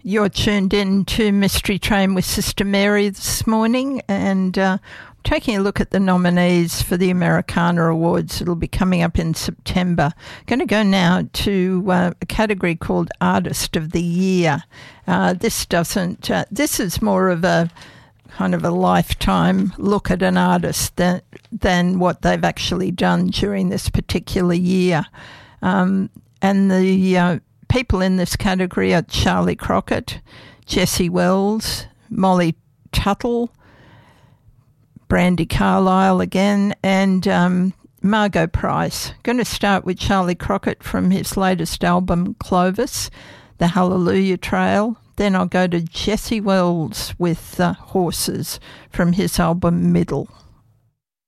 You're tuned in to Mystery Train with Sister Mary this morning, and taking a look at the nominees for the Americana Awards. It'll be coming up in September. Going to go now to a category called Artist of the Year. This is more of a kind of a lifetime look at an artist than what they've actually done during this particular year. And the people in this category are Charlie Crockett, Jessie Wells, Molly Tuttle, Brandi Carlile again, and Margot Price. Going to start with Charlie Crockett from his latest album, Clovis, The Hallelujah Trail. Then I'll go to Jessie Wells with Horses from his album, Middle.